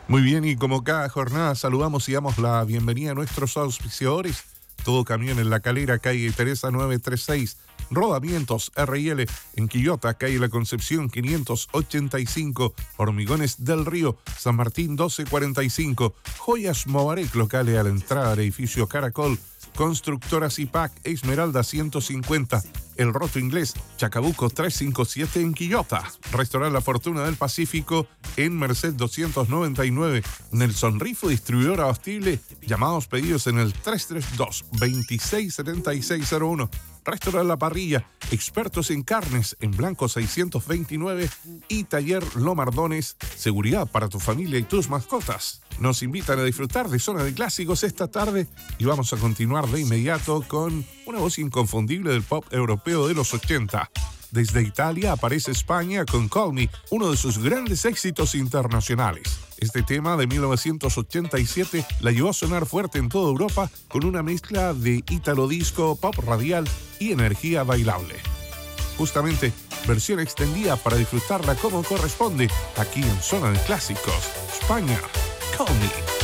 Muy bien, y como cada jornada saludamos y damos la bienvenida a nuestros auspiciadores. Todo Camión en La Calera, calle Teresa 936. Rodamientos R&L en Quillota, calle La Concepción 585. Hormigones del Río, San Martín 1245. Joyas Mobarec, locales a la entrada del edificio Caracol. Constructora Zipac, Esmeralda 150. El Roto Inglés, Chacabuco 357 en Quillota. Restaurante La Fortuna del Pacífico en Merced 299. Nelson Rifo, distribuidor abastible. Llamados pedidos en el 332-267601. Restaurante La Parrilla, expertos en carnes en Blanco 629 y Taller Lomardones, seguridad para tu familia y tus mascotas. Nos invitan a disfrutar de Zona de Clásicos esta tarde y vamos a continuar de inmediato con una voz inconfundible del pop europeo de los 80. Desde Italia aparece España con Call Me, uno de sus grandes éxitos internacionales. Este tema de 1987 la llevó a sonar fuerte en toda Europa con una mezcla de ítalo disco, pop radial y energía bailable. Justamente, versión extendida para disfrutarla como corresponde aquí en Zona de Clásicos. España, Call Me.